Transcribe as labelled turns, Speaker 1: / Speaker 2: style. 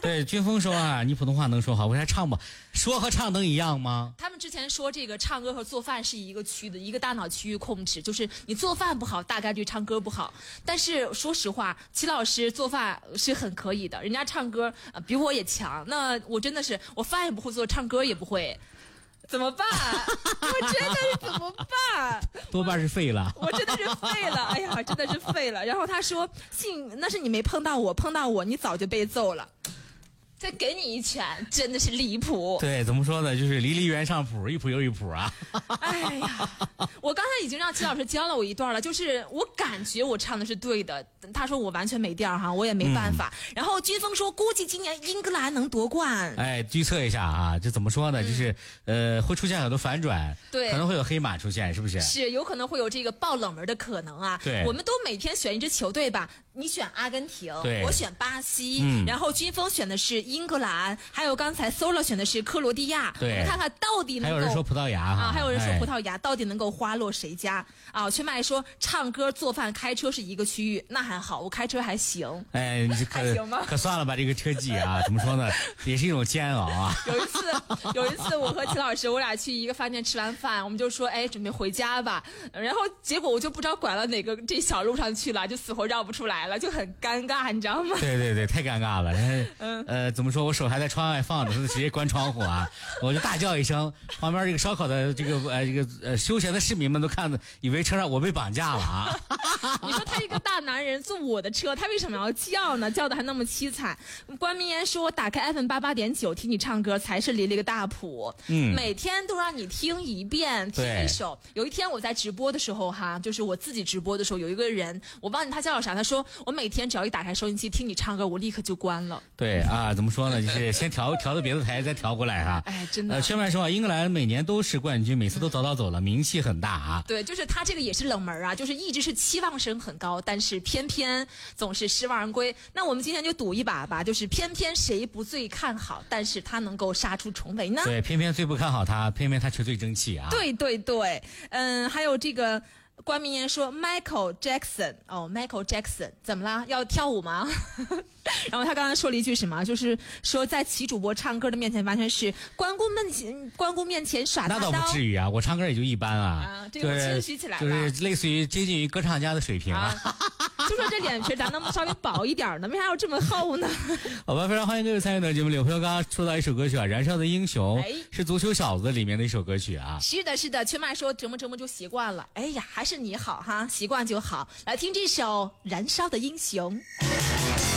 Speaker 1: 对，军峰说啊，你普通话能说好，为啥唱不？说和唱能一样吗？
Speaker 2: 他们之前说这个唱歌和做饭是一个区的一个大脑区域控制，就是你做饭不好，大概率唱歌不好。但是说实话，齐老师做饭是很可以的，人家唱歌比我也强。那我真的是我饭也不会做，唱歌也不会。怎么办？我真的是怎么办？
Speaker 1: 多半是废了。
Speaker 2: 我真的是废了，哎呀，真的是废了。然后他说：“那是你没碰到我，碰到我你早就被揍了。”再给你一拳，真的是离谱。
Speaker 1: 对，怎么说呢？就是离离原上谱，一谱又一谱啊。
Speaker 2: 哎呀，我刚才已经让齐老师教了我一段了，就是我感觉我唱的是对的，他说我完全没调哈，我也没办法。然后军峰说，估计今年英格兰能夺冠。
Speaker 1: 哎，预测一下啊，这怎么说呢？就是会出现很多反转，
Speaker 2: 对，
Speaker 1: 可能会有黑马出现，是不是？
Speaker 2: 是，有可能会有这个爆冷门的可能啊。
Speaker 1: 对，
Speaker 2: 我们都每天选一支球队吧。你选阿根廷，我选巴西，然后军峰选的是英格兰，还有刚才 Solo 选的是克罗地亚。
Speaker 1: 对，
Speaker 2: 我们看看到底能够。
Speaker 1: 还有人说葡萄牙
Speaker 2: 啊，还有人说葡萄牙到底能够花落谁家啊？全麦说唱歌、做饭、开车是一个区域，那还好，我开车还行。
Speaker 1: 哎，你
Speaker 2: 还行吗？
Speaker 1: 可算了吧，这个车技啊，怎么说呢，也是一种煎熬啊。
Speaker 2: 有一次，我和齐老师，我俩去一个饭店吃完饭，我们就说，哎，准备回家吧。然后结果我就不知道拐到哪个这小路上去了，就死活绕不出来了，就很尴尬，你知道吗？
Speaker 1: 对对对，太尴尬了。怎么说？我手还在窗外放着，他就直接关窗户啊！我就大叫一声，旁边这个烧烤的这个休闲的市民们都看的，以为车上我被绑架了啊！
Speaker 2: 你说他一个大男人坐我的车，他为什么要叫呢？叫的还那么凄惨。关明言说，打开 FM88.9 听你唱歌才是离了一个大谱。每天都让你听一遍，听一首。有一天我在直播的时候哈，就是我自己直播的时候，有一个人，我忘记他叫啥，他说我每天只要一打开收音机听你唱歌，我立刻就关了。
Speaker 1: 对啊，怎么说呢？就是先调到别的台，再调过来哈。
Speaker 2: 哎，真的。
Speaker 1: 圈外说啊，英格兰每年都是冠军，每次都早早走了，名气很大啊。
Speaker 2: 对，就是他这个也是冷门啊，就是一直是期望声很高，但是偏偏总是失望而归。那我们今天就赌一把吧，就是偏偏谁不最看好，但是他能够杀出重围呢？
Speaker 1: 对，偏偏最不看好他，偏偏他却最争气啊。
Speaker 2: 对对对，还有这个。关明言说 Michael Jackson 哦 Michael Jackson 怎么了？要跳舞吗？然后他刚刚说了一句什么？就是说在齐主播唱歌的面前完全是关公面前耍大刀。
Speaker 1: 那倒不至于啊，我唱歌也就一般啊。
Speaker 2: 这个谦虚起来了，
Speaker 1: 就是类似于接近于歌唱家的水平啊。
Speaker 2: 就说这脸皮咱能不能稍微薄一点呢？为啥要这么厚呢？
Speaker 1: 好吧，非常欢迎各位参与到节目里。有朋友刚刚说到一首歌曲啊，《燃烧的英雄》是足球小子里面的一首歌曲啊。
Speaker 2: 是的，是的，全麦说折磨就习惯了。哎呀，还是你好哈，习惯就好。来听这首《燃烧的英雄》。